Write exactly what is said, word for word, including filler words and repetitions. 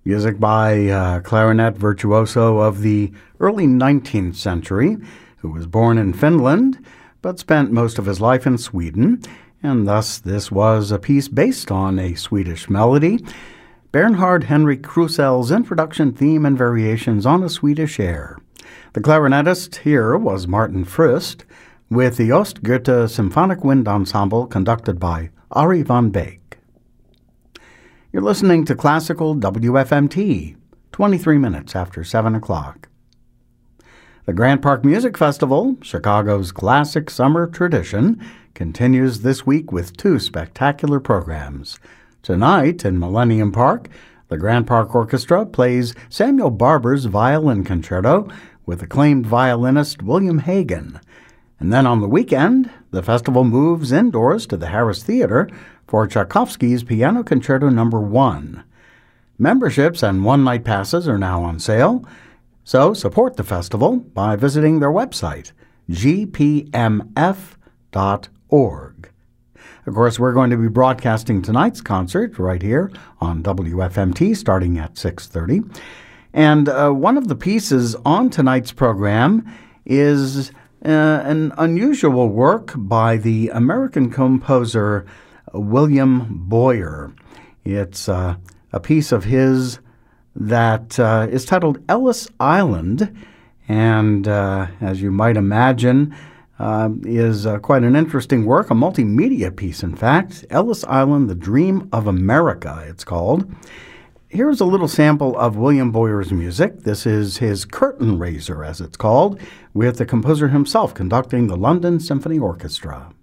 Music by uh, clarinet virtuoso of the early nineteenth century, who was born in Finland but spent most of his life in Sweden, and thus this was a piece based on a Swedish melody, Bernhard Henrik Krusel's introduction theme and variations on a Swedish air. The clarinetist here was Martin Frist, with the Ostgoethe Symphonic Wind Ensemble conducted by Ari van Beek. You're listening to Classical W F M T, twenty-three minutes after seven o'clock. The Grant Park Music Festival, Chicago's classic summer tradition, continues this week with two spectacular programs. Tonight, in Millennium Park, the Grant Park Orchestra plays Samuel Barber's Violin Concerto with acclaimed violinist William Hagen. And then on the weekend, the festival moves indoors to the Harris Theater for Tchaikovsky's Piano Concerto Number One. Memberships and one-night passes are now on sale, so support the festival by visiting their website, g p m f dot org. Of course, we're going to be broadcasting tonight's concert right here on W F M T starting at six thirty. And uh, one of the pieces on tonight's program is uh, an unusual work by the American composer William Boyer. It's uh, a piece of his that uh, is titled Ellis Island, and uh, as you might imagine, uh, is uh, quite an interesting work, a multimedia piece, in fact. Ellis Island, The Dream of America, it's called. Here's a little sample of William Boyer's music. This is his Curtain Raiser, as it's called, with the composer himself conducting the London Symphony Orchestra.